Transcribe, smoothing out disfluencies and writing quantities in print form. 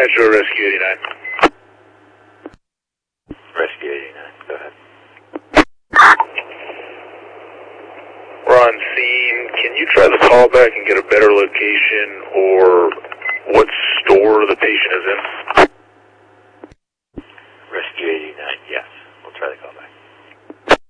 Dispatcher, Rescue 89. Rescue 89, go ahead. We're on scene. Can you try the callback and get a better location or what store the patient is in?